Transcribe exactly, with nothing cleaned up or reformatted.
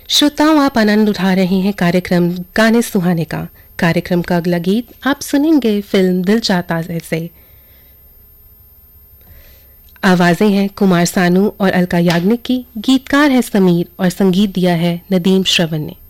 श्रोताओं, आप आनंद उठा रहे हैं कार्यक्रम गाने सुहाने का। कार्यक्रम का अगला गीत आप सुनेंगे फिल्म दिल चाहता है से। आवाजें हैं कुमार सानू और अलका याग्निक की, गीतकार है समीर और संगीत दिया है नदीम श्रवण ने।